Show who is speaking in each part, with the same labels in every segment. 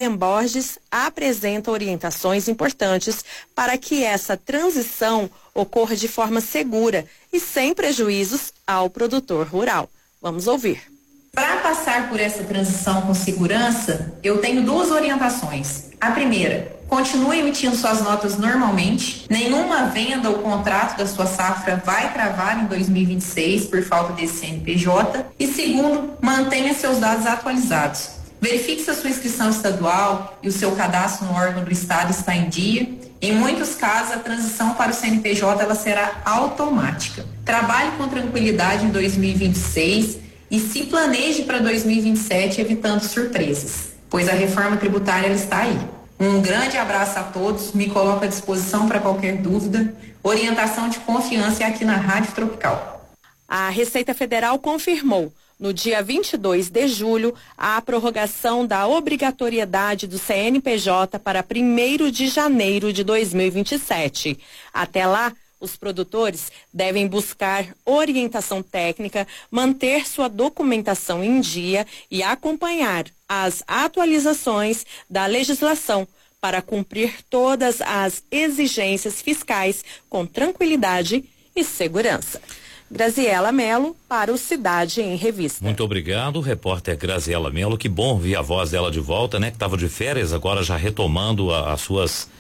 Speaker 1: William Borges apresenta orientações importantes para que essa transição ocorra de forma segura e sem prejuízos ao produtor rural. Vamos ouvir.
Speaker 2: Para passar por essa transição com segurança, eu tenho duas orientações. A primeira, continue emitindo suas notas normalmente. Nenhuma venda ou contrato da sua safra vai travar em 2026 por falta desse CNPJ. E segundo, mantenha seus dados atualizados. Verifique se a sua inscrição estadual e o seu cadastro no órgão do estado está em dia. Em muitos casos, a transição para o CNPJ ela será automática. Trabalhe com tranquilidade em 2026 e se planeje para 2027 evitando surpresas, pois a reforma tributária ela está aí. Um grande abraço a todos, me coloco à disposição para qualquer dúvida. Orientação de confiança é aqui na Rádio Tropical.
Speaker 1: A Receita Federal confirmou, no dia 22 de julho, a prorrogação da obrigatoriedade do CNPJ para 1º de janeiro de 2027. Até lá, os produtores devem buscar orientação técnica, manter sua documentação em dia e acompanhar as atualizações da legislação para cumprir todas as exigências fiscais com tranquilidade e segurança. Graziela Mello para o Cidade em Revista.
Speaker 3: Muito obrigado, repórter Graziela Mello. Que bom ouvir a voz dela de volta, né? Que estava de férias, agora já retomando as suas...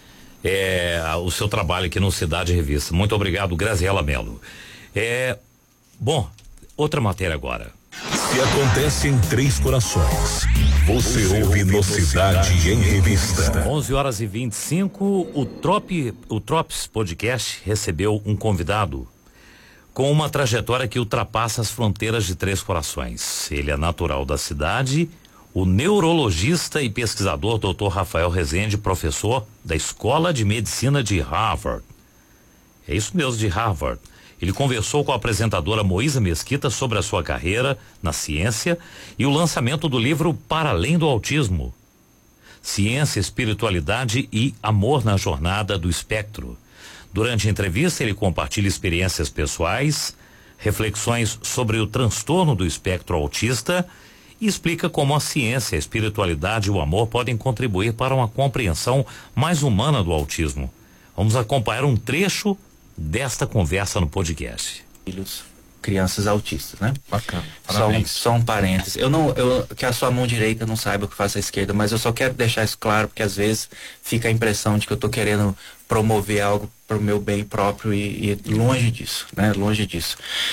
Speaker 3: o seu trabalho aqui no Cidade Revista. Muito obrigado, Graziela Mello. Bom, outra matéria agora.
Speaker 4: Se acontece em Três Corações, você ouve no Cidade em Revista.
Speaker 3: 11h25, o Trops Podcast recebeu um convidado com uma trajetória que ultrapassa as fronteiras de Três Corações. Ele é natural da cidade, o neurologista e pesquisador Dr. Rafael Rezende, professor da Escola de Medicina de Harvard. É isso mesmo, de Harvard. Ele conversou com a apresentadora Moísa Mesquita sobre a sua carreira na ciência e o lançamento do livro Para Além do Autismo. Ciência, espiritualidade e amor na jornada do espectro. Durante a entrevista, ele compartilha experiências pessoais, reflexões sobre o transtorno do espectro autista e explica como a ciência, a espiritualidade e o amor podem contribuir para uma compreensão mais humana do autismo. Vamos acompanhar um trecho desta conversa no podcast.
Speaker 5: Crianças autistas, né?
Speaker 6: Bacana.
Speaker 5: Só um parênteses. Que a sua mão direita não saiba o que faz a esquerda, mas eu só quero deixar isso claro, porque às vezes fica a impressão de que eu tô querendo promover algo pro meu bem próprio e longe disso, né? Longe disso.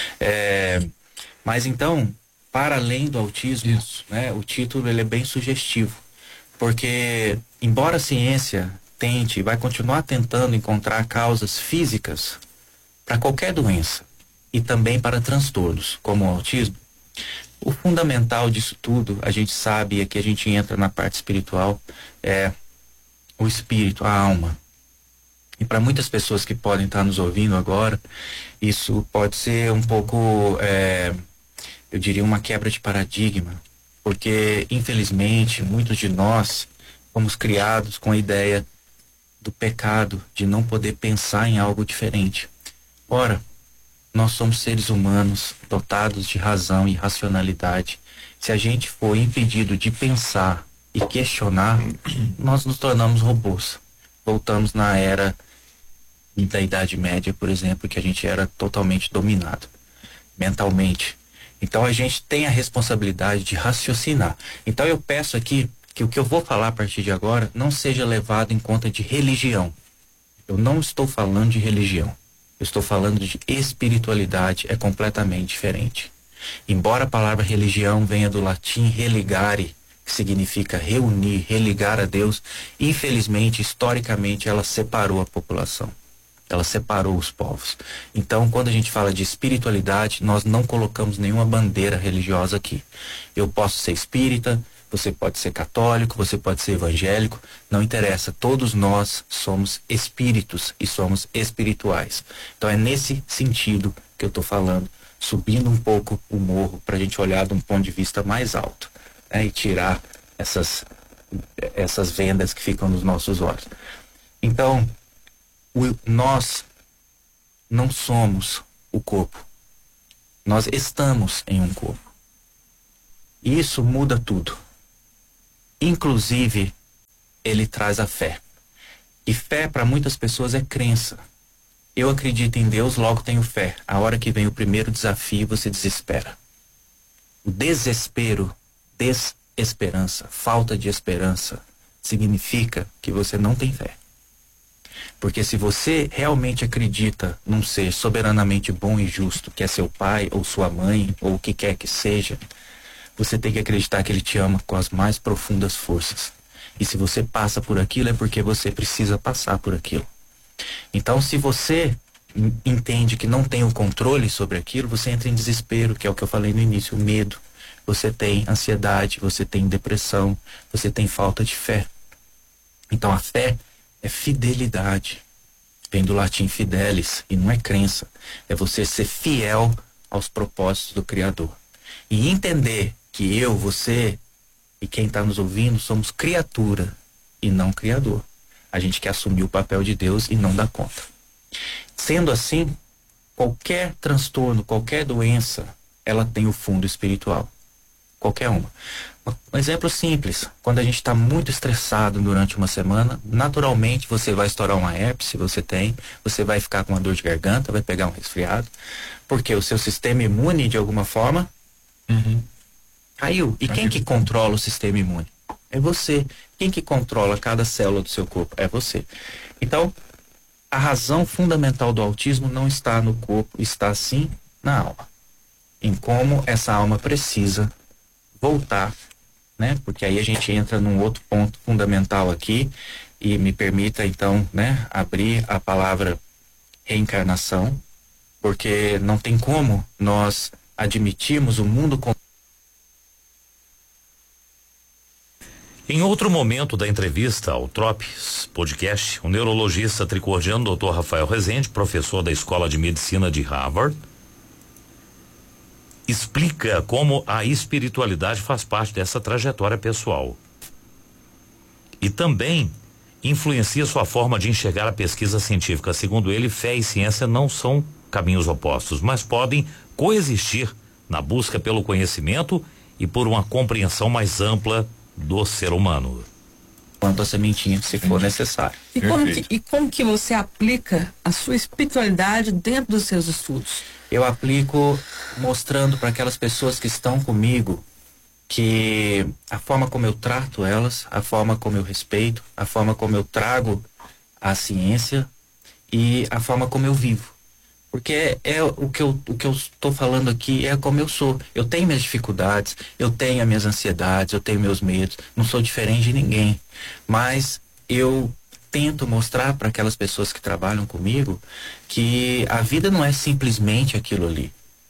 Speaker 5: Mas então, para além do autismo, né? O título ele é bem sugestivo, porque embora a ciência tente e vai continuar tentando encontrar causas físicas para qualquer doença e também para transtornos como o autismo, o fundamental disso tudo, a gente sabe, é que a gente entra na parte espiritual, é o espírito, a alma. E para muitas pessoas que podem estar nos ouvindo agora, isso pode ser um pouco, eu diria, uma quebra de paradigma, porque infelizmente muitos de nós fomos criados com a ideia do pecado, de não poder pensar em algo diferente. Ora, nós somos seres humanos dotados de razão e racionalidade. Se a gente for impedido de pensar e questionar, nós nos tornamos robôs. Voltamos na era da Idade Média, por exemplo, que a gente era totalmente dominado mentalmente. Então a gente tem a responsabilidade de raciocinar. Então eu peço aqui que o que eu vou falar a partir de agora não seja levado em conta de religião. Eu não estou falando de religião. Eu estou falando de espiritualidade, é completamente diferente. Embora a palavra religião venha do latim religare, que significa reunir, religar a Deus, infelizmente, historicamente, ela separou a população. Ela separou os povos. Então, quando a gente fala de espiritualidade, nós não colocamos nenhuma bandeira religiosa aqui. Eu posso ser espírita, você pode ser católico, você pode ser evangélico, não interessa, todos nós somos espíritos e somos espirituais. Então é nesse sentido que eu estou falando, subindo um pouco o morro para a gente olhar de um ponto de vista mais alto, né, e tirar essas vendas que ficam nos nossos olhos. Então, nós não somos o corpo, nós estamos em um corpo. E isso muda tudo. Inclusive ele traz a fé. E fé para muitas pessoas é crença. Eu acredito em Deus, logo tenho fé. A hora que vem o primeiro desafio, você desespera. O desespero, desesperança, falta de esperança, significa que você não tem fé. Porque se você realmente acredita num ser soberanamente bom e justo, que é seu pai ou sua mãe, ou o que quer que seja, você tem que acreditar que ele te ama com as mais profundas forças. E se você passa por aquilo, é porque você precisa passar por aquilo. Então, se você entende que não tem o controle sobre aquilo, você entra em desespero, que é o que eu falei no início, o medo. Você tem ansiedade, você tem depressão, você tem falta de fé. Então, a fé é fidelidade. Vem do latim fidelis, e não é crença. É você ser fiel aos propósitos do Criador. E entender que eu, você e quem está nos ouvindo somos criatura e não criador. A gente quer assumir o papel de Deus e não dá conta. Sendo assim, qualquer transtorno, qualquer doença, ela tem o fundo espiritual. Qualquer uma. Um exemplo simples, quando a gente está muito estressado durante uma semana, naturalmente você vai estourar uma herpes, se você tem, você vai ficar com uma dor de garganta, vai pegar um resfriado, porque o seu sistema imune, de alguma forma, caiu. E quem que controla o sistema imune? É você. Quem que controla cada célula do seu corpo? É você. Então, a razão fundamental do autismo não está no corpo, está sim na alma. Em como essa alma precisa voltar, né? Porque aí a gente entra num outro ponto fundamental aqui, e me permita então, né, abrir a palavra reencarnação, porque não tem como nós admitirmos o mundo com...
Speaker 3: Em outro momento da entrevista ao Tropes Podcast, o neurologista tricordiano Dr. Rafael Rezende, professor da Escola de Medicina de Harvard, explica como a espiritualidade faz parte dessa trajetória pessoal. E também influencia sua forma de enxergar a pesquisa científica. Segundo ele, fé e ciência não são caminhos opostos, mas podem coexistir na busca pelo conhecimento e por uma compreensão mais ampla do ser humano.
Speaker 5: Quanto a sementinha, se for necessário.
Speaker 6: E como que você aplica a sua espiritualidade dentro dos seus estudos?
Speaker 5: Eu aplico mostrando para aquelas pessoas que estão comigo que a forma como eu trato elas, a forma como eu respeito, a forma como eu trago a ciência e a forma como eu vivo. Porque é o que eu estou falando aqui é como eu sou. Eu tenho minhas dificuldades, eu tenho as minhas ansiedades, eu tenho meus medos, não sou diferente de ninguém. Mas eu tento mostrar para aquelas pessoas que trabalham comigo que a vida não é simplesmente aquilo ali.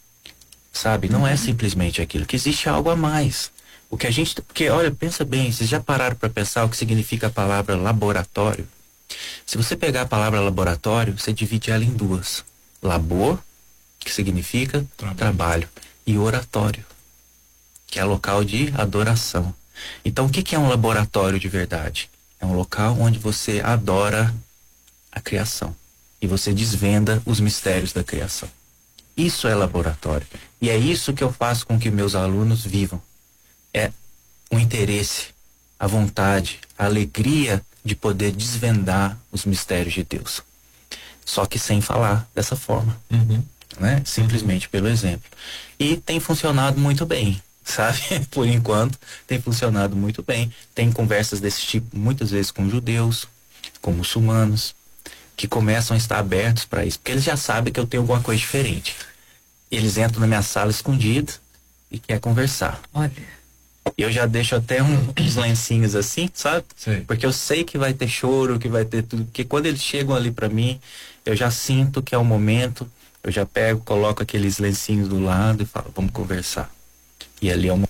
Speaker 5: Sabe? Não é simplesmente aquilo, que existe algo a mais. O que a gente... Porque, olha, pensa bem, vocês já pararam para pensar o que significa a palavra laboratório? Se você pegar a palavra laboratório, você divide ela em duas. Labor, que significa trabalho, e oratório, que é local de adoração. Então, o que é um laboratório de verdade? É um local onde você adora a criação e você desvenda os mistérios da criação. Isso é laboratório. E é isso que eu faço com que meus alunos vivam. É o interesse, a vontade, a alegria de poder desvendar os mistérios de Deus. Só que sem falar dessa forma, né? Simplesmente pelo exemplo. E tem funcionado muito bem, sabe? Por enquanto, tem funcionado muito bem. Tem conversas desse tipo, muitas vezes com judeus, com muçulmanos, que começam a estar abertos para isso, porque eles já sabem que eu tenho alguma coisa diferente. Eles entram na minha sala escondido e querem conversar.
Speaker 6: Olha.
Speaker 5: Eu já deixo até uns lencinhos assim, sabe? Sim. Porque eu sei que vai ter choro, que vai ter tudo. Porque quando eles chegam ali pra mim, eu já sinto que é o momento. Eu já pego, coloco aqueles lencinhos do lado e falo, vamos conversar. E ali é o momento.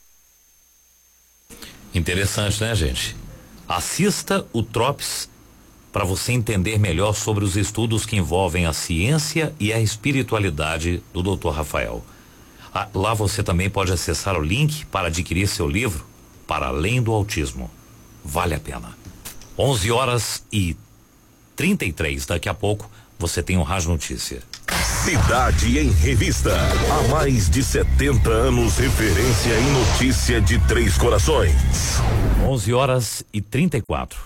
Speaker 3: Interessante, né, gente? Assista o Tropes para você entender melhor sobre os estudos que envolvem a ciência e a espiritualidade do Dr. Rafael. Lá você também pode acessar o link para adquirir seu livro Para Além do Autismo. Vale a pena. 11h33. Daqui a pouco você tem um Rádio Notícia.
Speaker 4: Cidade em Revista. Há mais de 70 anos, referência em notícia de Três Corações.
Speaker 3: 11h34.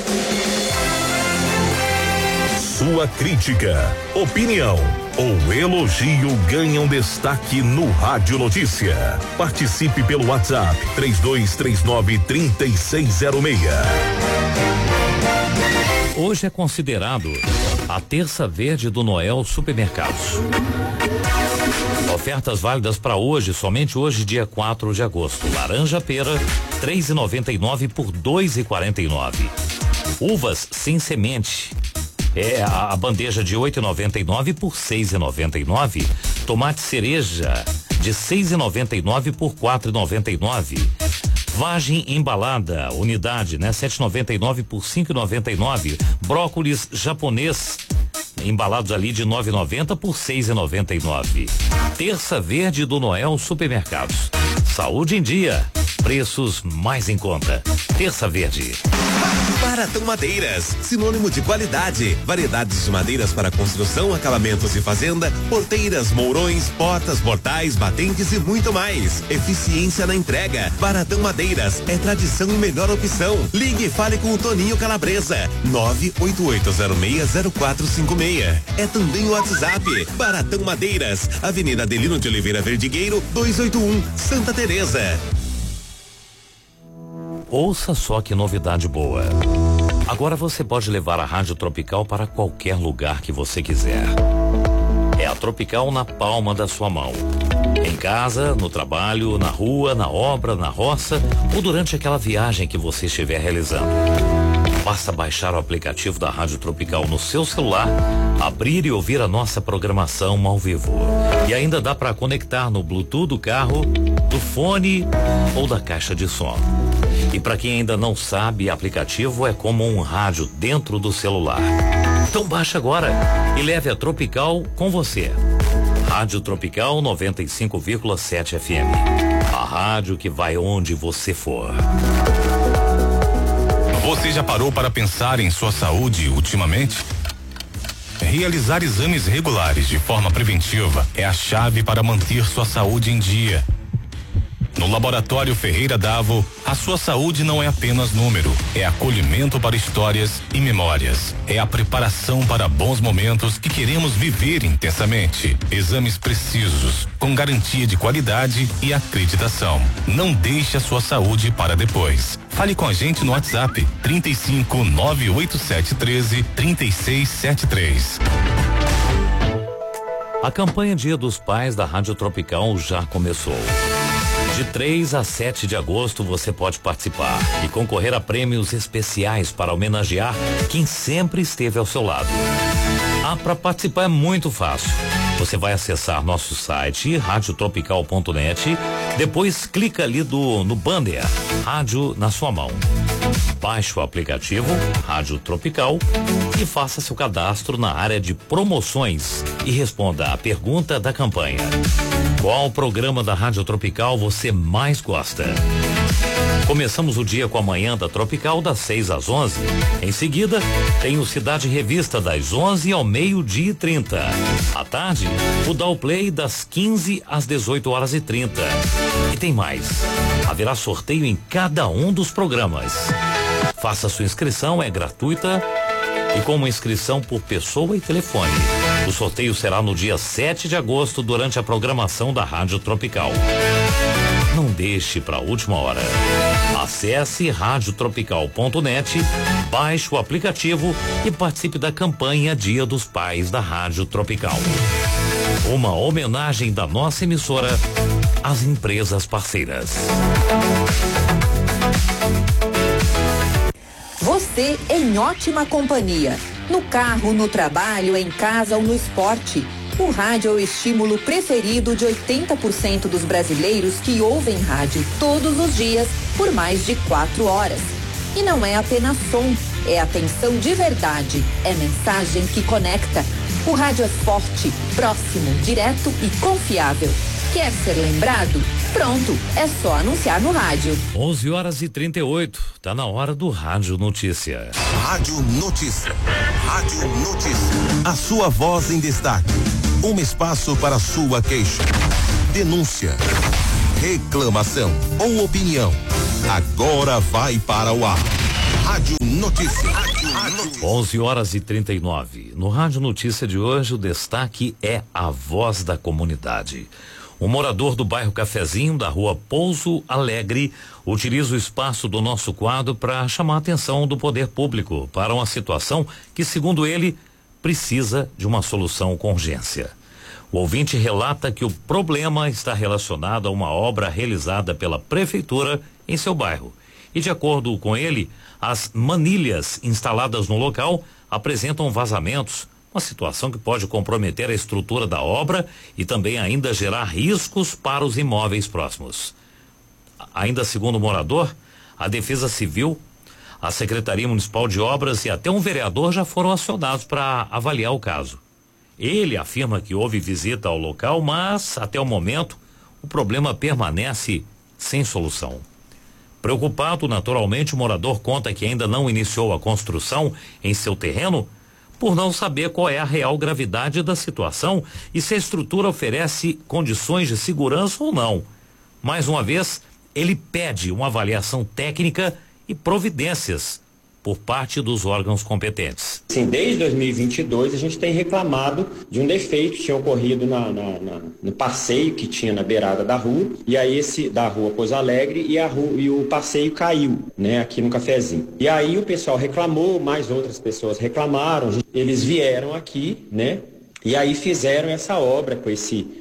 Speaker 4: Sua crítica, opinião ou elogio ganham destaque no Rádio Notícia. Participe pelo WhatsApp 3239-3606.
Speaker 3: Hoje é considerado a terça verde do Noel Supermercados. Ofertas válidas para hoje, somente hoje, dia 4 de agosto. Laranja pera, R$3,99 por R$2,49. Uvas sem semente. É a bandeja de R$8,99 por R$6,99. Tomate cereja de R$6,99 por R$4,99. Vagem embalada, unidade, né? R$7,99 por R$5,99. Brócolis japonês, embalados ali de R$9,90 por R$6,99. Terça verde do Noel Supermercados. Saúde em dia, preços mais em conta. Terça verde.
Speaker 7: Baratão Madeiras, sinônimo de qualidade. Variedades de madeiras para construção, acabamentos e fazenda, porteiras, mourões, portas, portais, batentes e muito mais. Eficiência na entrega. Baratão Madeiras é tradição e melhor opção. Ligue e fale com o Toninho Calabresa. 988060456. É também o WhatsApp. Baratão Madeiras, Avenida Adelino de Oliveira Verdigueiro, 281, Santa Teresa.
Speaker 3: Ouça só que novidade boa. Agora você pode levar a Rádio Tropical para qualquer lugar que você quiser. É a Tropical na palma da sua mão. Em casa, no trabalho, na rua, na obra, na roça ou durante aquela viagem que você estiver realizando. Basta baixar o aplicativo da Rádio Tropical no seu celular, abrir e ouvir a nossa programação ao vivo. E ainda dá para conectar no Bluetooth do carro, do fone ou da caixa de som. E para quem ainda não sabe, aplicativo é como um rádio dentro do celular. Então baixa agora e leve a Tropical com você. Rádio Tropical 95,7 FM. A rádio que vai onde você for.
Speaker 8: Você já parou para pensar em sua saúde ultimamente? Realizar exames regulares de forma preventiva é a chave para manter sua saúde em dia. No Laboratório Ferreira Davo, a sua saúde não é apenas número, é acolhimento para histórias e memórias. É a preparação para bons momentos que queremos viver intensamente. Exames precisos, com garantia de qualidade e acreditação. Não deixe a sua saúde para depois. Fale com a gente no WhatsApp 35 98713 3673.
Speaker 3: A campanha Dia dos Pais da Rádio Tropical já começou. De 3 a 7 de agosto você pode participar e concorrer a prêmios especiais para homenagear quem sempre esteve ao seu lado. Para participar é muito fácil. Você vai acessar nosso site radiotropical.net, depois clica ali no banner Rádio na sua mão. Baixe o aplicativo Rádio Tropical e faça seu cadastro na área de promoções e responda a pergunta da campanha. Qual programa da Rádio Tropical você mais gosta? Começamos o dia com a manhã da Tropical das 6 às 11. Em seguida, tem o Cidade Revista das 11 ao 12h30. À tarde, o Dá o Play das 15 às 18h30. E tem mais. Haverá sorteio em cada um dos programas. Faça sua inscrição, é gratuita e com uma inscrição por pessoa e telefone. O sorteio será no dia 7 de agosto durante a programação da Rádio Tropical. Não deixe para a última hora. Acesse radiotropical.net, baixe o aplicativo e participe da campanha Dia dos Pais da Rádio Tropical. Uma homenagem da nossa emissora às empresas parceiras.
Speaker 9: Você em ótima companhia. No carro, no trabalho, em casa ou no esporte. O rádio é o estímulo preferido de 80% dos brasileiros que ouvem rádio todos os dias por mais de 4 horas. E não é apenas som, é atenção de verdade, é mensagem que conecta. O rádio é forte, próximo, direto e confiável. Quer ser lembrado? Pronto, é só anunciar no rádio.
Speaker 3: 11h38, tá na hora do Rádio Notícia.
Speaker 7: Rádio Notícia. Rádio Notícia. A sua voz em destaque.
Speaker 4: Um espaço para sua queixa, denúncia, reclamação ou opinião. Agora vai para o ar. Rádio Notícia.
Speaker 3: 11h39. No Rádio Notícia de hoje, o destaque é a voz da comunidade. Um morador do bairro Cafezinho, da rua Pouso Alegre, utiliza o espaço do nosso quadro para chamar a atenção do poder público para uma situação que, segundo ele, precisa de uma solução com urgência. O ouvinte relata que o problema está relacionado a uma obra realizada pela prefeitura em seu bairro. E, de acordo com ele, as manilhas instaladas no local apresentam vazamentos, uma situação que pode comprometer a estrutura da obra e também ainda gerar riscos para os imóveis próximos. Ainda segundo o morador, a Defesa Civil, a Secretaria Municipal de Obras e até um vereador já foram acionados para avaliar o caso. Ele afirma que houve visita ao local, mas até o momento o problema permanece sem solução. Preocupado, naturalmente, o morador conta que ainda não iniciou a construção em seu terreno por não saber qual é a real gravidade da situação e se a estrutura oferece condições de segurança ou não. Mais uma vez, ele pede uma avaliação técnica e providências por parte dos órgãos competentes.
Speaker 10: Sim, desde 2022 a gente tem reclamado de um defeito que tinha ocorrido no passeio que tinha na beirada da rua, e aí da rua Pouso Alegre, e o passeio caiu, né, aqui no Cafezinho. E aí o pessoal reclamou, mais outras pessoas reclamaram, eles vieram aqui, né, e aí fizeram essa obra com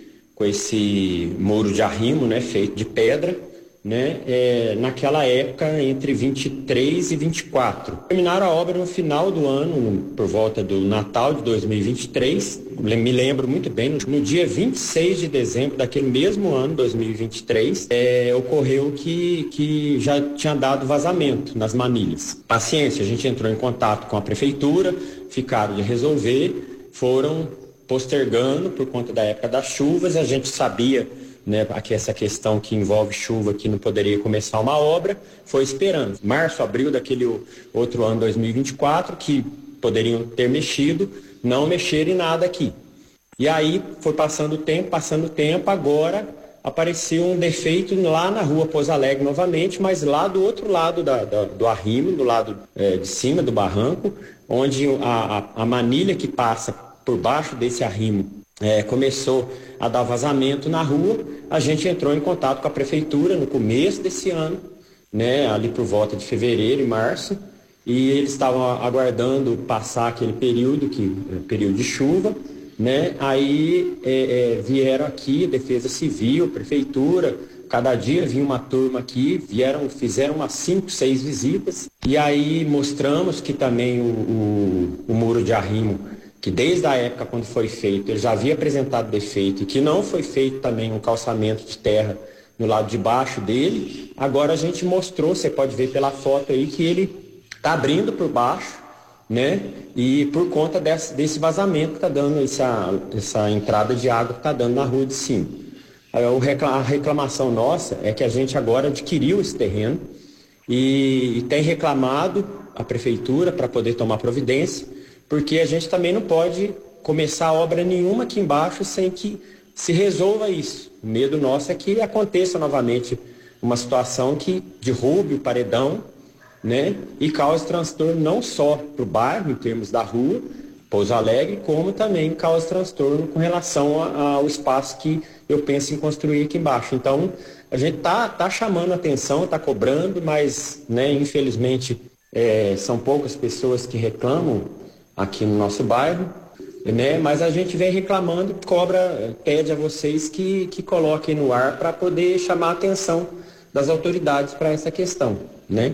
Speaker 10: esse muro de arrimo, né, feito de pedra, né, naquela época entre 23 e 24. Terminaram a obra no final do ano, por volta do Natal de 2023. Me lembro muito bem, no dia 26 de dezembro daquele mesmo ano, 2023, ocorreu que já tinha dado vazamento nas manilhas. Paciência, a gente entrou em contato com a prefeitura, ficaram de resolver, foram postergando por conta da época das chuvas. A gente sabia, né, aqui essa questão que envolve chuva, que não poderia começar uma obra, foi esperando. Março, abril daquele outro ano, 2024, que poderiam ter mexido, não mexeram em nada aqui. E aí foi passando o tempo, agora apareceu um defeito lá na rua Pouso Alegre novamente, mas lá do outro lado do arrimo, do lado de cima do barranco, onde a manilha que passa por baixo desse arrimo começou a dar vazamento na rua. A gente entrou em contato com a prefeitura no começo desse ano, né, ali por volta de fevereiro e março, e eles estavam aguardando passar aquele período de chuva, né? Aí vieram aqui, Defesa Civil, prefeitura, cada dia vinha uma turma aqui, fizeram umas 5, 6 visitas, e aí mostramos que também o muro de arrimo, que desde a época quando foi feito, ele já havia apresentado defeito, e que não foi feito também um calçamento de terra no lado de baixo dele. Agora a gente mostrou, você pode ver pela foto aí, que ele está abrindo por baixo, né? E por conta desse vazamento que está dando, essa entrada de água que está dando na rua de cima. A reclamação nossa é que a gente agora adquiriu esse terreno e tem reclamado a prefeitura para poder tomar providência, porque a gente também não pode começar obra nenhuma aqui embaixo sem que se resolva isso. O medo nosso é que aconteça novamente uma situação que derrube o paredão, né, e cause transtorno não só para o bairro, em termos da rua Pouso Alegre, como também cause transtorno com relação ao espaço que eu penso em construir aqui embaixo. Então, a gente tá chamando a atenção, tá cobrando, mas, né, infelizmente, são poucas pessoas que reclamam aqui no nosso bairro, né? Mas a gente vem reclamando, pede a vocês que coloquem no ar para poder chamar a atenção das autoridades para essa questão, né?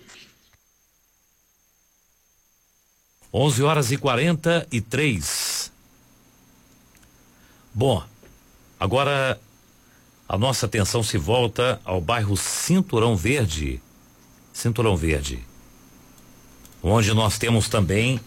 Speaker 3: 11h43. Bom, agora a nossa atenção se volta ao bairro Cinturão Verde, onde nós temos também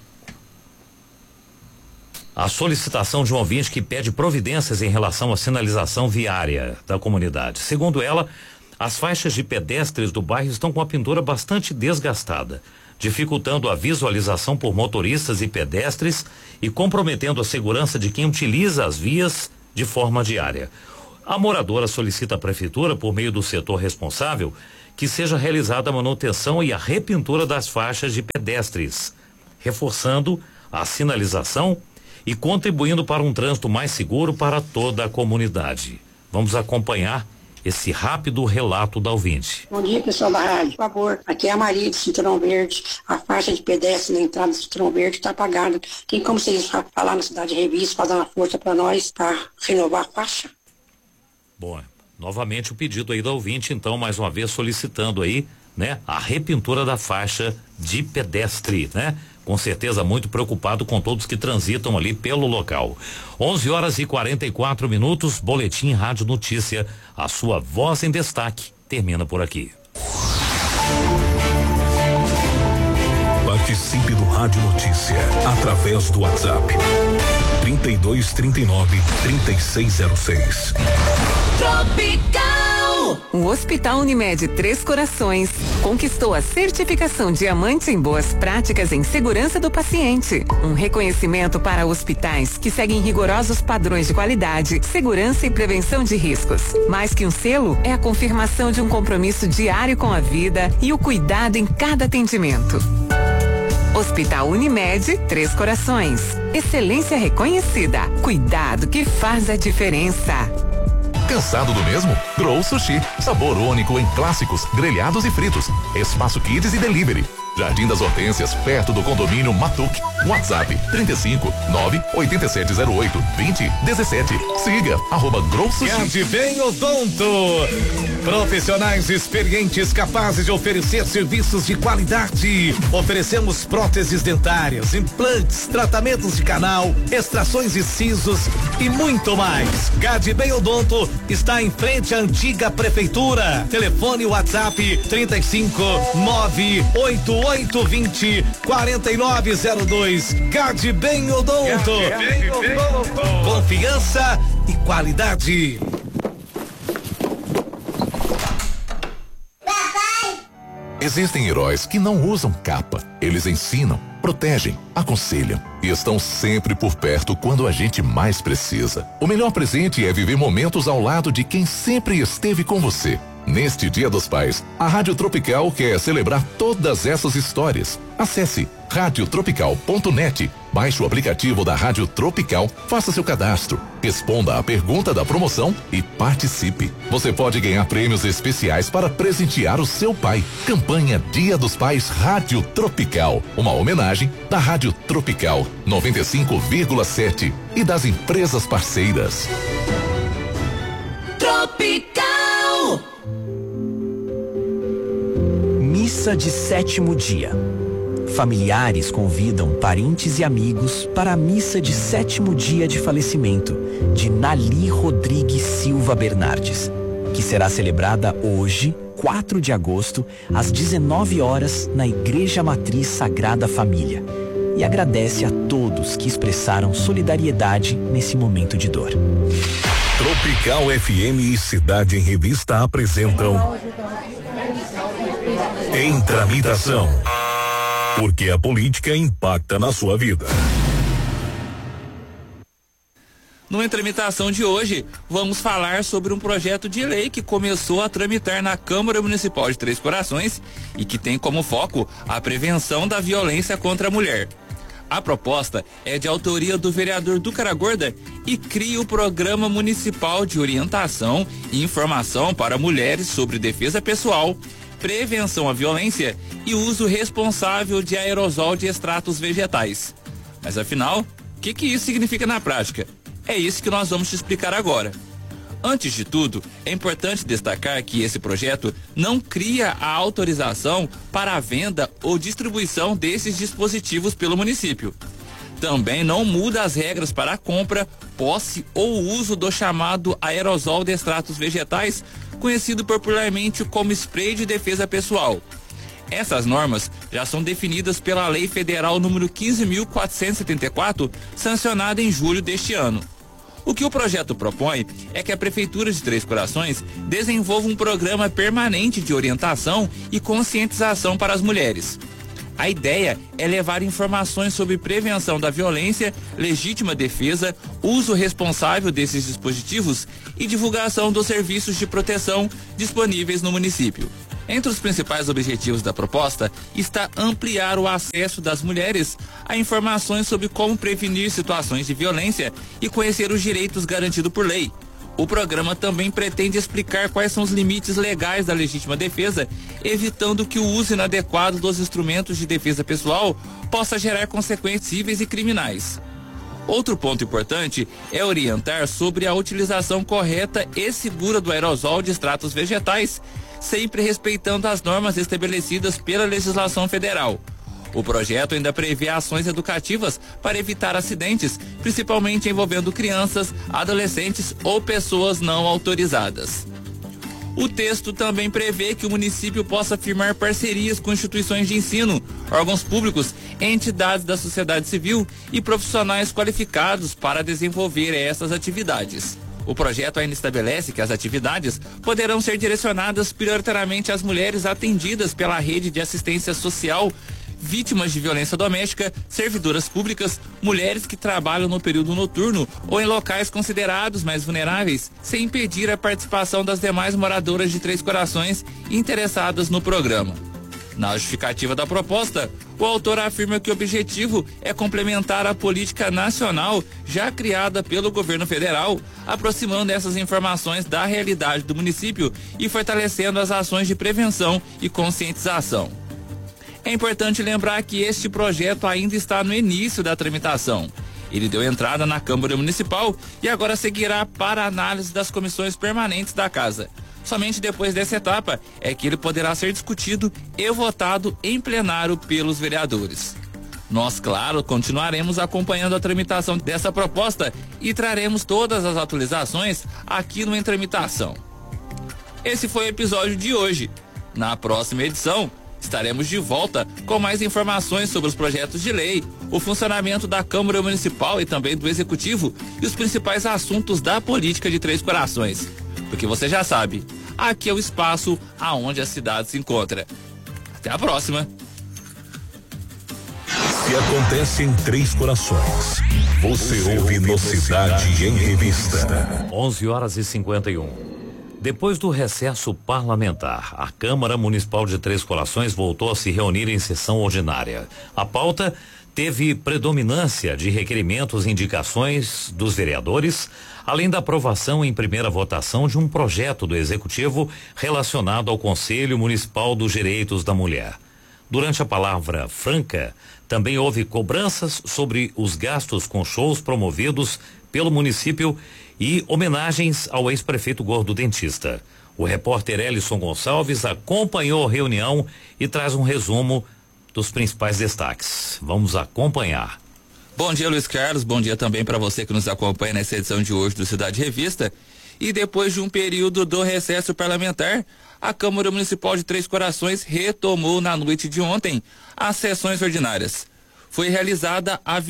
Speaker 3: a solicitação de um ouvinte que pede providências em relação à sinalização viária da comunidade. Segundo ela, as faixas de pedestres do bairro estão com a pintura bastante desgastada. dificultando a visualização por motoristas e pedestres e comprometendo a segurança de quem utiliza as vias de forma diária. A moradora solicita à prefeitura, por meio do setor responsável, que seja realizada a manutenção e a repintura das faixas de pedestres, reforçando a sinalização e contribuindo para um trânsito mais seguro para toda a comunidade. Vamos acompanhar esse rápido relato da ouvinte.
Speaker 11: Bom dia, pessoal da rádio. Por favor, aqui é a Maria do Cinturão Verde. A faixa de pedestre na entrada do Cinturão Verde está apagada. Tem como vocês falar na Cidade Revista para dar uma força para nós, para renovar a faixa?
Speaker 3: Bom, novamente o pedido aí da ouvinte, então, mais uma vez solicitando aí, né, a repintura da faixa de pedestre, né? Com certeza muito preocupado com todos que transitam ali pelo local. 11h44, Boletim Rádio Notícia, a sua voz em destaque, termina por aqui.
Speaker 12: Participe do Rádio Notícia através do WhatsApp 3239-3606.
Speaker 13: Tropical. O Hospital Unimed Três Corações conquistou a certificação Diamante em Boas Práticas em Segurança do Paciente. Um reconhecimento para hospitais que seguem rigorosos padrões de qualidade, segurança e prevenção de riscos. Mais que um selo, é a confirmação de um compromisso diário com a vida e o cuidado em cada atendimento. Hospital Unimed Três Corações. Excelência reconhecida. Cuidado que faz a diferença.
Speaker 14: Cansado do mesmo? Grow Sushi. Sabor único em clássicos, grelhados e fritos. Espaço Kids e Delivery. Jardim das Hortênsias, perto do condomínio Matuque. WhatsApp 35 98708 2017. Siga @Grow Sushi.
Speaker 15: Gade Bem Odonto. Profissionais experientes capazes de oferecer serviços de qualidade. Oferecemos próteses dentárias, implantes, tratamentos de canal, extrações de sisos e muito mais. Gade Bem Odonto está em frente à antiga prefeitura. Telefone WhatsApp 35 98820 4902. Gade Bem Odonto. Confiança e qualidade.
Speaker 14: Existem heróis que não usam capa. Eles ensinam, protegem, aconselham e estão sempre por perto quando a gente mais precisa. O melhor presente é viver momentos ao lado de quem sempre esteve com você. Neste Dia dos Pais, a Rádio Tropical quer celebrar todas essas histórias. Acesse radiotropical.net, baixe o aplicativo da Rádio Tropical, faça seu cadastro, responda à pergunta da promoção e participe. Você pode ganhar prêmios especiais para presentear o seu pai. Campanha Dia dos Pais Rádio Tropical, uma homenagem da Rádio Tropical 95,7 e das empresas parceiras.
Speaker 13: Tropical.
Speaker 16: Missa de sétimo dia. Familiares convidam parentes e amigos para a missa de sétimo dia de falecimento de Nali Rodrigues Silva Bernardes, que será celebrada hoje, 4 de agosto, às 19 horas, na Igreja Matriz Sagrada Família. E agradece a todos que expressaram solidariedade nesse momento de dor.
Speaker 12: Tropical FM e Cidade em Revista apresentam Em Tramitação, porque a política impacta na sua vida.
Speaker 17: No Em Tramitação de hoje, vamos falar sobre um projeto de lei que começou a tramitar na Câmara Municipal de Três Corações e que tem como foco a prevenção da violência contra a mulher. A proposta é de autoria do vereador do Caragorda e cria o Programa Municipal de Orientação e Informação para Mulheres sobre Defesa Pessoal, Prevenção à Violência e Uso Responsável de Aerosol de Extratos Vegetais. Mas afinal, o que isso significa na prática? É isso que nós vamos te explicar agora. Antes de tudo, é importante destacar que esse projeto não cria a autorização para a venda ou distribuição desses dispositivos pelo município. Também não muda as regras para a compra, posse ou uso do chamado aerosol de extratos vegetais, conhecido popularmente como spray de defesa pessoal. Essas normas já são definidas pela Lei Federal número 15.474, sancionada em julho deste ano. O que o projeto propõe é que a Prefeitura de Três Corações desenvolva um programa permanente de orientação e conscientização para as mulheres. A ideia é levar informações sobre prevenção da violência, legítima defesa, uso responsável desses dispositivos e divulgação dos serviços de proteção disponíveis no município. Entre os principais objetivos da proposta está ampliar o acesso das mulheres a informações sobre como prevenir situações de violência e conhecer os direitos garantidos por lei. O programa também pretende explicar quais são os limites legais da legítima defesa, evitando que o uso inadequado dos instrumentos de defesa pessoal possa gerar consequências cíveis e criminais. Outro ponto importante é orientar sobre a utilização correta e segura do aerosol de extratos vegetais, sempre respeitando as normas estabelecidas pela legislação federal. O projeto ainda prevê ações educativas para evitar acidentes, principalmente envolvendo crianças, adolescentes ou pessoas não autorizadas. O texto também prevê que o município possa firmar parcerias com instituições de ensino, órgãos públicos, entidades da sociedade civil e profissionais qualificados para desenvolver essas atividades. O projeto ainda estabelece que as atividades poderão ser direcionadas prioritariamente às mulheres atendidas pela rede de assistência social, vítimas de violência doméstica, servidoras públicas, mulheres que trabalham no período noturno ou em locais considerados mais vulneráveis, sem impedir a participação das demais moradoras de Três Corações interessadas no programa. Na justificativa da proposta, o autor afirma que o objetivo é complementar a política nacional já criada pelo governo federal, aproximando essas informações da realidade do município e fortalecendo as ações de prevenção e conscientização. É importante lembrar que este projeto ainda está no início da tramitação. Ele deu entrada na Câmara Municipal e agora seguirá para a análise das comissões permanentes da Casa. Somente depois dessa etapa é que ele poderá ser discutido e votado em plenário pelos vereadores. Nós, claro, continuaremos acompanhando a tramitação dessa proposta e traremos todas as atualizações aqui no Em Tramitação. Esse foi o episódio de hoje. Na próxima edição, estaremos de volta com mais informações sobre os projetos de lei, o funcionamento da Câmara Municipal e também do Executivo e os principais assuntos da política de Três Corações. Porque você já sabe, aqui é o espaço aonde a cidade se encontra. Até a próxima.
Speaker 12: Se acontece em Três Corações, você ouve no Cidade em Revista.
Speaker 3: 11h51. Depois do recesso parlamentar, a Câmara Municipal de Três Corações voltou a se reunir em sessão ordinária. A pauta teve predominância de requerimentos e indicações dos vereadores, além da aprovação em primeira votação de um projeto do Executivo relacionado ao Conselho Municipal dos Direitos da Mulher. Durante a palavra franca, também houve cobranças sobre os gastos com shows promovidos pelo município e homenagens ao ex-prefeito Gordo Dentista. O repórter Elison Gonçalves acompanhou a reunião e traz um resumo dos principais destaques. Vamos acompanhar.
Speaker 17: Bom dia, Luiz Carlos. Bom dia também para você que nos acompanha nessa edição de hoje do Cidade Revista. E depois de um período do recesso parlamentar, a Câmara Municipal de Três Corações retomou na noite de ontem as sessões ordinárias. Foi realizada a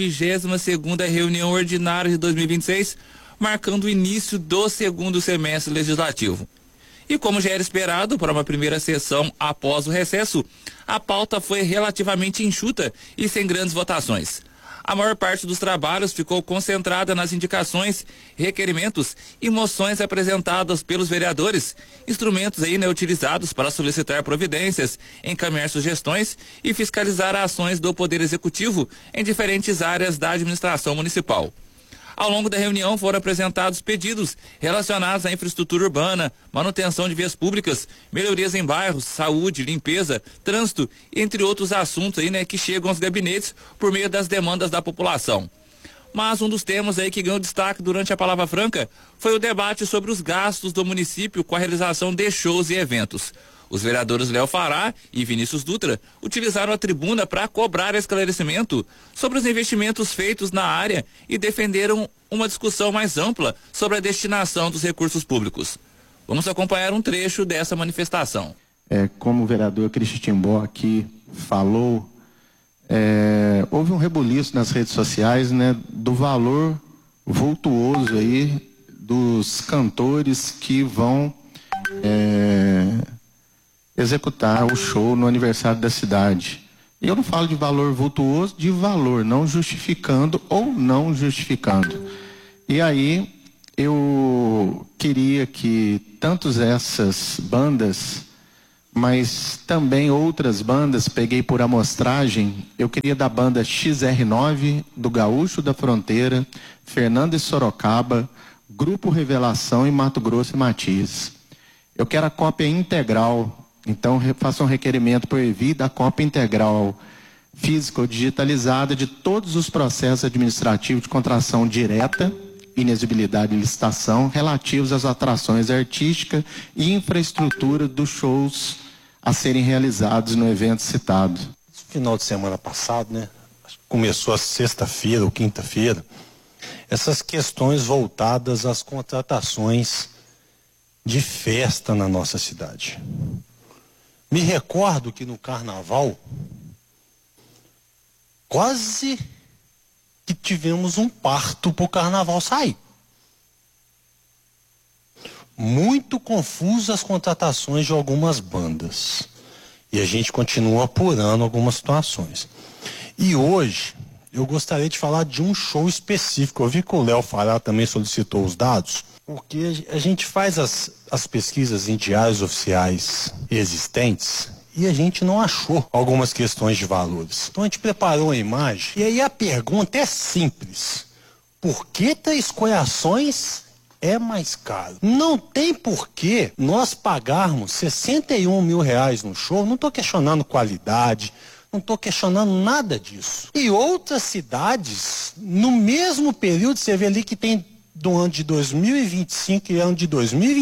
Speaker 17: 22ª reunião ordinária de 2026, marcando o início do segundo semestre legislativo. E como já era esperado para uma primeira sessão após o recesso, a pauta foi relativamente enxuta e sem grandes votações. A maior parte dos trabalhos ficou concentrada nas indicações, requerimentos e moções apresentadas pelos vereadores, instrumentos aí, utilizados para solicitar providências, encaminhar sugestões e fiscalizar ações do Poder Executivo em diferentes áreas da administração municipal. Ao longo da reunião foram apresentados pedidos relacionados à infraestrutura urbana, manutenção de vias públicas, melhorias em bairros, saúde, limpeza, trânsito, entre outros assuntos aí, que chegam aos gabinetes por meio das demandas da população. Mas um dos temas aí que ganhou destaque durante a palavra franca foi o debate sobre os gastos do município com a realização de shows e eventos. Os vereadores Léo Fará e Vinícius Dutra utilizaram a tribuna para cobrar esclarecimento sobre os investimentos feitos na área e defenderam uma discussão mais ampla sobre a destinação dos recursos públicos. Vamos acompanhar um trecho dessa manifestação.
Speaker 18: Como o vereador Cristian Timbó aqui falou, houve um rebuliço nas redes sociais, do valor vultuoso aí dos cantores que vão executar o show no aniversário da cidade. E eu não falo de valor vultuoso, de valor, não justificando ou não justificando. E aí eu queria que tantas essas bandas, mas também outras bandas, peguei por amostragem, eu queria da banda XR9, do Gaúcho da Fronteira, Fernando e Sorocaba, Grupo Revelação e Mato Grosso e Matias. Eu quero a cópia integral. Então, faça um requerimento por EVI da cópia integral física ou digitalizada de todos os processos administrativos de contratação direta, inexigibilidade e licitação relativos às atrações artísticas e infraestrutura dos shows a serem realizados no evento citado.
Speaker 19: Final de semana passado, né? Começou a sexta-feira ou quinta-feira, essas questões voltadas às contratações de festa na nossa cidade. Me recordo que no carnaval, quase que tivemos um parto para o carnaval sair. Muito confusas as contratações de algumas bandas. E a gente continua apurando algumas situações. E hoje, eu gostaria de falar de um show específico. Eu vi que o Léo Fará também solicitou os dados. Porque a gente faz as pesquisas em diários oficiais existentes e a gente não achou algumas questões de valores. Então a gente preparou a imagem e aí a pergunta é simples. Por que Três Corações é mais caro? Não tem porquê nós pagarmos R$61 mil no show. Não estou questionando qualidade, não estou questionando nada disso. E outras cidades, no mesmo período, você vê ali que tem do ano de 2025 e ano de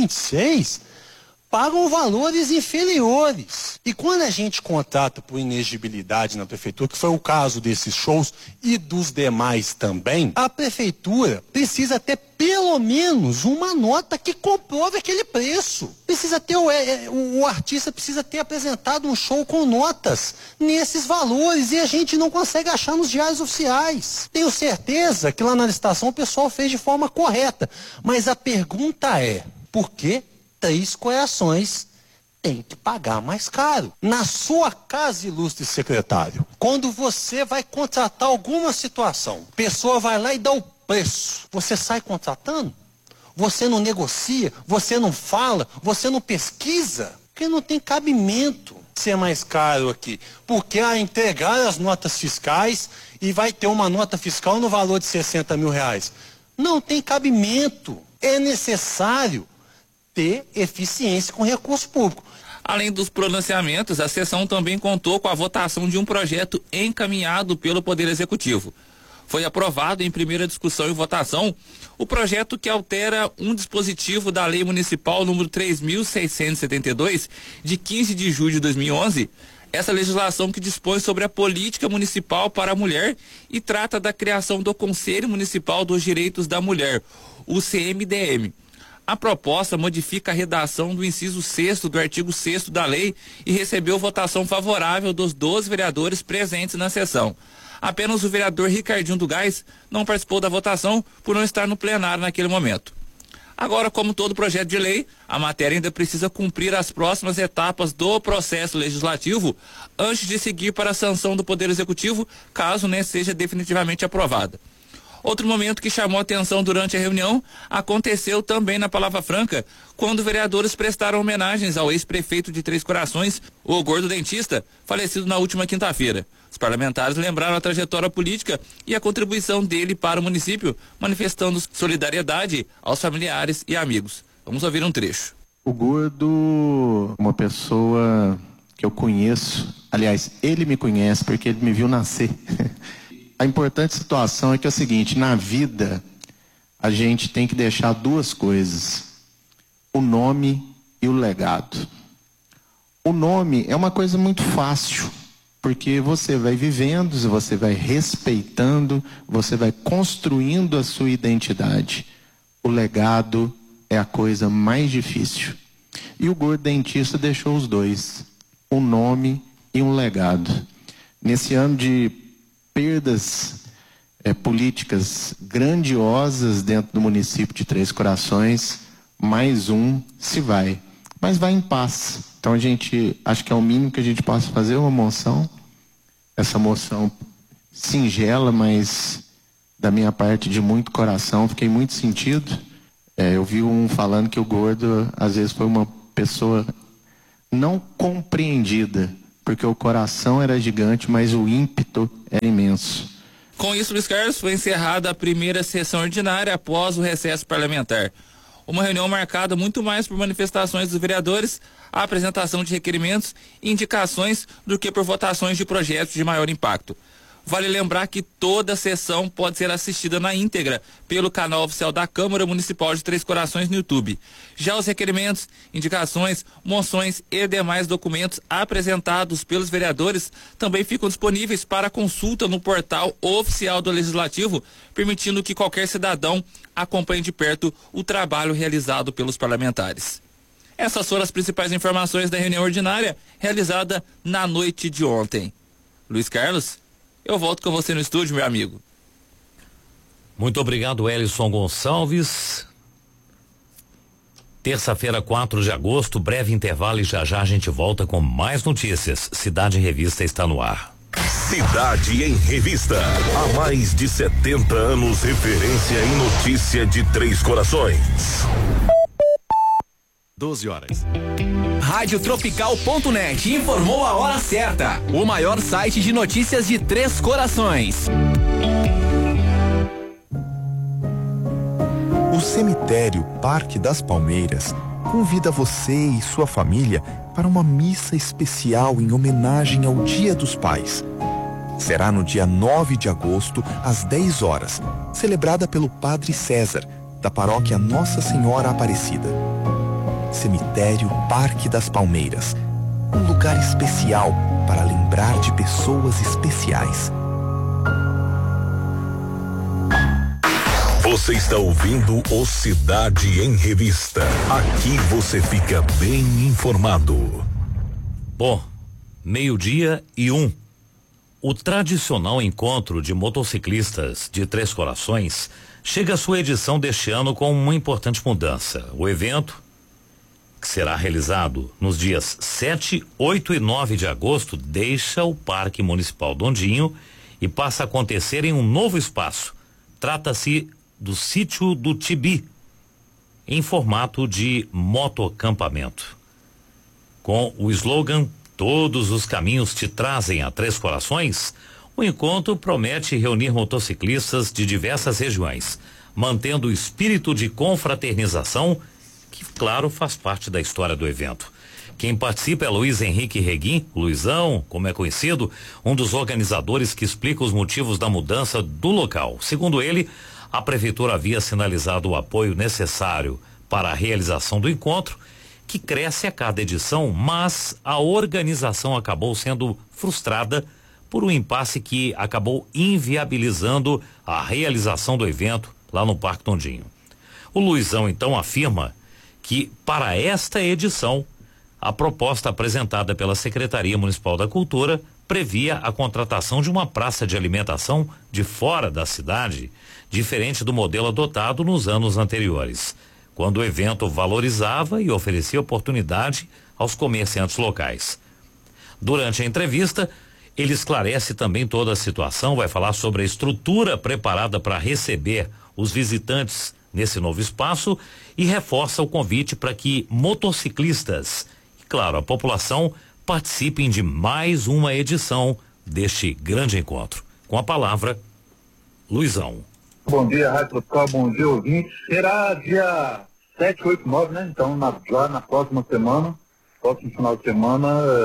Speaker 19: 2026, pagam valores inferiores. E quando a gente contrata por inexigibilidade na prefeitura, que foi o caso desses shows e dos demais também, a prefeitura precisa ter pelo menos uma nota que comprove aquele preço. Precisa ter o artista precisa ter apresentado um show com notas nesses valores e a gente não consegue achar nos diários oficiais. Tenho certeza que lá na licitação o pessoal fez de forma correta, mas a pergunta é: por que Três Corações tem que pagar mais caro? Na sua casa, ilustre secretário, quando você vai contratar alguma situação, a pessoa vai lá e dá o preço, você sai contratando? Você não negocia? Você não fala? Você não pesquisa? Porque não tem cabimento ser mais caro aqui. Porque entregar as notas fiscais e vai ter uma nota fiscal no valor de R$60 mil. Não tem cabimento. É necessário ter eficiência com recurso público.
Speaker 17: Além dos pronunciamentos, a sessão também contou com a votação de um projeto encaminhado pelo Poder Executivo. Foi aprovado em primeira discussão e votação o projeto que altera um dispositivo da Lei Municipal número 3.672, de 15 de julho de 2011, essa legislação que dispõe sobre a política municipal para a mulher e trata da criação do Conselho Municipal dos Direitos da Mulher, o CMDM. A proposta modifica a redação do inciso 6º do artigo 6º da lei e recebeu votação favorável dos 12 vereadores presentes na sessão. Apenas o vereador Ricardinho do Gás não participou da votação por não estar no plenário naquele momento. Agora, como todo projeto de lei, a matéria ainda precisa cumprir as próximas etapas do processo legislativo antes de seguir para a sanção do Poder Executivo, caso seja definitivamente aprovada. Outro momento que chamou atenção durante a reunião aconteceu também na Palavra Franca, quando vereadores prestaram homenagens ao ex-prefeito de Três Corações, o Gordo Dentista, falecido na última quinta-feira. Os parlamentares lembraram a trajetória política e a contribuição dele para o município, manifestando solidariedade aos familiares e amigos. Vamos ouvir um trecho.
Speaker 18: O Gordo, uma pessoa que eu conheço, aliás, ele me conhece porque ele me viu nascer. A importante situação é que é o seguinte: na vida a gente tem que deixar duas coisas: o nome e o legado. O nome é uma coisa muito fácil, porque você vai vivendo, você vai respeitando, você vai construindo a sua identidade. O legado é a coisa mais difícil. E o Gordo Dentista deixou os dois: um nome e um legado. Nesse ano de perdas políticas grandiosas dentro do município de Três Corações, mais um se vai, mas vai em paz. Então a gente, acho que é o mínimo que a gente possa fazer, uma moção essa moção singela, mas da minha parte de muito coração, fiquei muito sentido. Eu vi um falando que o Gordo às vezes foi uma pessoa não compreendida, porque o coração era gigante, mas o ímpeto era imenso.
Speaker 17: Com isso, Luiz Carlos, foi encerrada a primeira sessão ordinária após o recesso parlamentar. Uma reunião marcada muito mais por manifestações dos vereadores, a apresentação de requerimentos e indicações do que por votações de projetos de maior impacto. Vale lembrar que toda a sessão pode ser assistida na íntegra pelo canal oficial da Câmara Municipal de Três Corações no YouTube. Já os requerimentos, indicações, moções e demais documentos apresentados pelos vereadores também ficam disponíveis para consulta no portal oficial do Legislativo, permitindo que qualquer cidadão acompanhe de perto o trabalho realizado pelos parlamentares. Essas foram as principais informações da reunião ordinária realizada na noite de ontem. Luiz Carlos, eu volto com você no estúdio, meu amigo.
Speaker 3: Muito obrigado, Elison Gonçalves. Terça-feira, 4 de agosto, breve intervalo e já a gente volta com mais notícias. Cidade em Revista está no ar.
Speaker 12: Cidade em Revista. Há mais de 70 anos, referência em notícia de Três Corações.
Speaker 20: 12 horas. Radiotropical.net informou a hora certa. O maior site de notícias de Três Corações.
Speaker 21: O cemitério Parque das Palmeiras convida você e sua família para uma missa especial em homenagem ao Dia dos Pais. Será no dia 9 de agosto, às 10 horas, celebrada pelo Padre César, da paróquia Nossa Senhora Aparecida. Cemitério Parque das Palmeiras, um lugar especial para lembrar de pessoas especiais.
Speaker 12: Você está ouvindo o Cidade em Revista. Aqui você fica bem informado.
Speaker 3: Bom, 12:01. O tradicional encontro de motociclistas de Três Corações chega à sua edição deste ano com uma importante mudança. O evento, que será realizado nos dias 7, 8 e 9 de agosto, deixa o Parque Municipal Dondinho e passa a acontecer em um novo espaço. Trata-se do Sítio do Tibi, em formato de motoacampamento. Com o slogan "Todos os caminhos te trazem a Três Corações", o encontro promete reunir motociclistas de diversas regiões, mantendo o espírito de confraternização que, claro, faz parte da história do evento. Quem participa é Luiz Henrique Reguim, Luizão, como é conhecido, um dos organizadores que explica os motivos da mudança do local. Segundo ele, a prefeitura havia sinalizado o apoio necessário para a realização do encontro, que cresce a cada edição, mas a organização acabou sendo frustrada por um impasse que acabou inviabilizando a realização do evento lá no Parque Dondinho. O Luizão então afirma que para esta edição a proposta apresentada pela Secretaria Municipal da Cultura previa a contratação de uma praça de alimentação de fora da cidade, diferente do modelo adotado nos anos anteriores, quando o evento valorizava e oferecia oportunidade aos comerciantes locais. Durante a entrevista, ele esclarece também toda a situação, vai falar sobre a estrutura preparada para receber os visitantes nesse novo espaço e reforça o convite para que motociclistas e, claro, a população participem de mais uma edição deste grande encontro. Com a palavra, Luizão.
Speaker 22: Bom dia, Rádio Tropical, bom dia, ouvintes. Será dia 7, 8, 9, né? Então, já na próxima semana, próximo final de semana,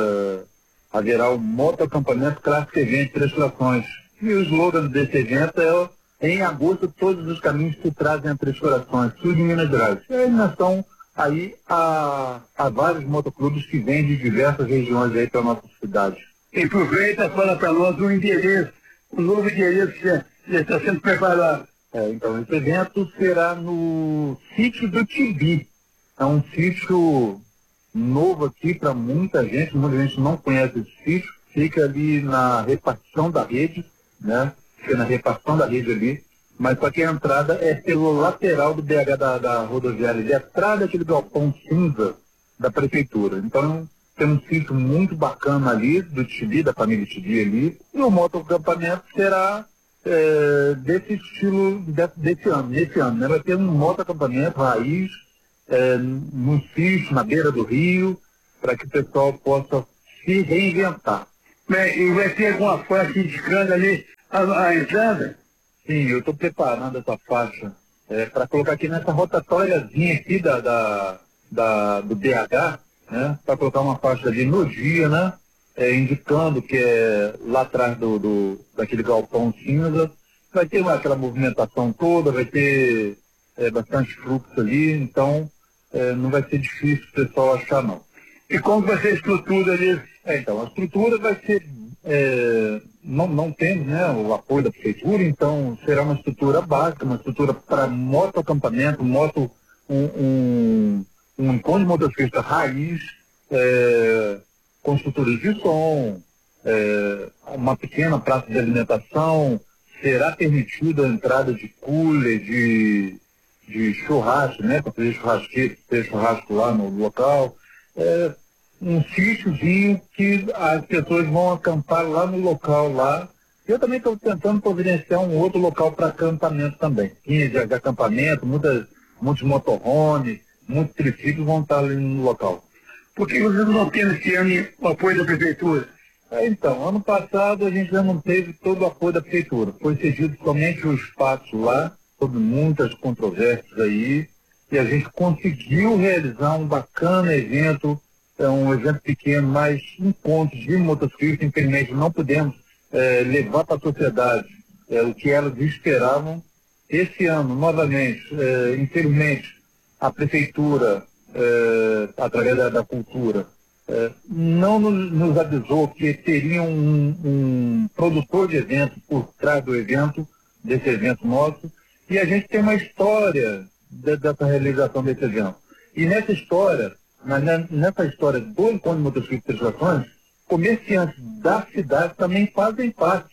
Speaker 22: haverá o motoacampamento Clássico Evento Três Corações. E o slogan desse evento é: em agosto, todos os caminhos que trazem a Três Corações, sul de Minas Gerais. E aí nós estamos aí a vários motoclubes que vêm de diversas regiões aí para a nossa cidade.
Speaker 23: E aproveita, fala para nós o endereço, o novo endereço que já está sendo preparado.
Speaker 22: Então, esse evento será no Sítio do Tibi. É um sítio novo aqui para muita gente não conhece esse sítio. Fica ali na repartição da rede, né? Fica na repartição da rede ali. Mas só que a entrada é pelo lateral do BH da rodoviária, ali atrás daquele galpão cinza da prefeitura. Então, tem um sítio muito bacana ali, do Tibi, da família Tibi ali, e o motoacampamento será desse estilo desse ano, nesse ano, né? Vai ter um motoacampamento raiz, no sítio, na beira do rio, para que o pessoal possa se reinventar.
Speaker 23: E vai ter alguma faixa indicando ali a entrada?
Speaker 22: Sim, eu estou preparando essa faixa para colocar aqui nessa rotatóriazinha aqui do BH, né? Para colocar uma faixa ali no dia, né? Indicando que é lá atrás daquele galpão cinza. Vai ter aquela movimentação toda, vai ter bastante fluxo ali, então não vai ser difícil o pessoal achar, não.
Speaker 23: E como vai ser a estrutura ali?
Speaker 22: Então, a estrutura vai ser, não temos, né, o apoio da prefeitura, então será uma estrutura básica, uma estrutura para motoacampamento, um encontro de motociclista raiz, com estruturas de som, uma pequena praça de alimentação, será permitida a entrada de cooler, de churrasco, né, para fazer churrasco lá no local, um sítiozinho que as pessoas vão acampar lá no local lá. Eu também estou tentando providenciar um outro local para acampamento também. 15 de acampamento, muitos motorhomes, muitos triciclos vão estar ali no local.
Speaker 23: Por que vocês não têm esse ano o apoio da prefeitura?
Speaker 22: Então, ano passado a gente já não teve todo o apoio da prefeitura. Foi cedido somente o espaço lá, sob muitas controvérsias aí, e a gente conseguiu realizar um bacana evento, um evento pequeno, mas encontros de motociclistas. Infelizmente não pudemos levar para a sociedade o que elas esperavam. Esse ano, novamente, infelizmente, a prefeitura, através da cultura, não nos avisou que teria um produtor de evento por trás do evento, desse evento nosso, e a gente tem uma história dessa realização desse evento. E nessa história do encontro de motociclistas e três comerciantes da cidade também fazem parte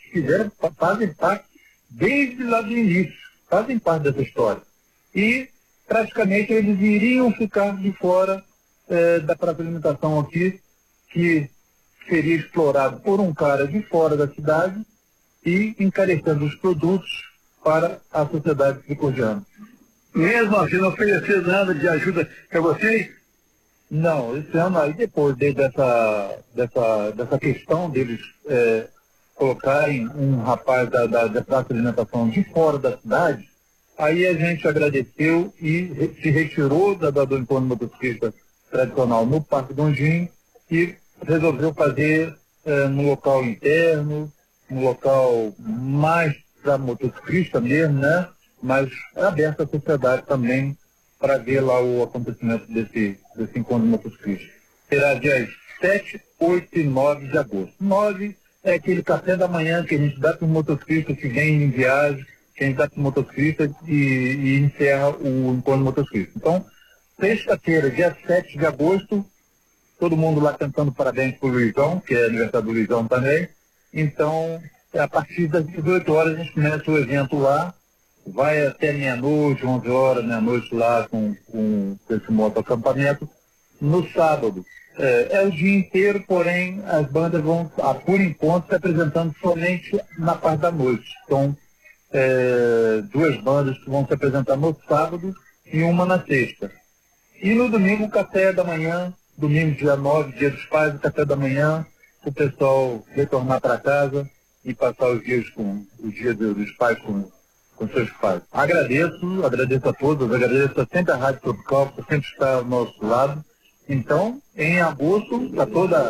Speaker 22: desde lá do início, fazem parte dessa história. E praticamente eles iriam ficar de fora da praça de alimentação aqui, que seria explorado por um cara de fora da cidade e encarecendo os produtos para a sociedade fricordiana.
Speaker 23: Mesmo assim, não oferecer nada de ajuda para vocês?
Speaker 22: Não, esse ano aí, depois dessa questão deles colocarem um rapaz da praça de alimentação de fora da cidade, aí a gente agradeceu e se retirou do encontro motociclista tradicional no Parque Donjim e resolveu fazer no local interno, no local mais para motociclista mesmo, né? Mas aberto à sociedade também para ver lá o acontecimento desse encontro motociclista. Será dias 7, 8 e 9 de agosto. 9 é aquele café da manhã que a gente dá para os motociclistas que vêm em viagem, que a gente dá para os motociclistas e encerra o encontro motociclista. Então, sexta-feira, dia 7 de agosto, todo mundo lá cantando parabéns para o Luizão, que é aniversário do Luizão também. Então, a partir das 18 horas a gente começa o evento lá, vai até meia-noite, 11 horas, meia-noite lá com esse motoacampamento. No sábado, é o dia inteiro, porém as bandas vão, por enquanto, se apresentando somente na parte da noite. Então, duas bandas que vão se apresentar no sábado e uma na sexta. E no domingo, o café da manhã, domingo dia 9, dia dos pais, o café da manhã, o pessoal retornar para casa e passar os dias dos pais com seus pais. Agradeço a todos, agradeço sempre a Rádio Tropical, por sempre estar ao nosso lado. Então, em agosto, para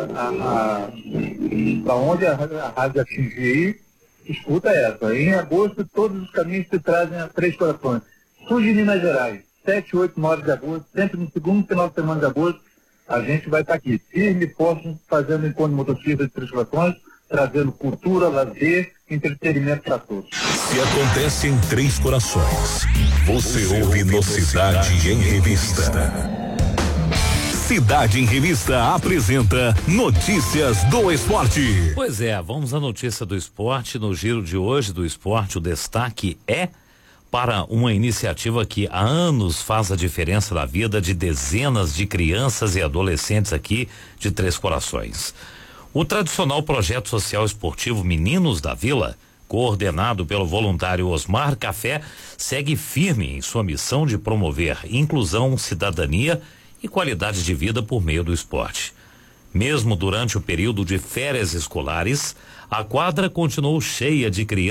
Speaker 22: onde a rádio atingir, escuta essa. Em agosto, todos os caminhos se trazem a Três Corações. Sul de Minas Gerais, 7, 8, 9 de agosto, sempre no segundo final de semana de agosto, a gente vai estar aqui, firme e forte, fazendo encontro de motociclistas de Três Corações, trazendo cultura, lazer, entretenimento para todos.
Speaker 12: Se acontece em Três Corações, você ouve no Cidade em Revista. Cidade em Revista apresenta Notícias do Esporte.
Speaker 3: Pois é, vamos à notícia do esporte. No giro de hoje do esporte, o destaque é para uma iniciativa que há anos faz a diferença na vida de dezenas de crianças e adolescentes aqui de Três Corações. O tradicional projeto social esportivo Meninos da Vila, coordenado pelo voluntário Osmar Café, segue firme em sua missão de promover inclusão, cidadania e qualidade de vida por meio do esporte. Mesmo durante o período de férias escolares, a quadra continuou cheia de crianças